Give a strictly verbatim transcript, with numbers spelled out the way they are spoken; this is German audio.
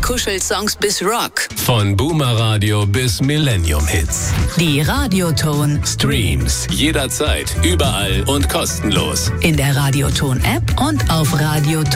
Kuschelsongs bis Rock. Von Boomer Radio bis Millennium Hits. Die Radioton Streams jederzeit, überall und kostenlos. in der Radioton App und auf Radioton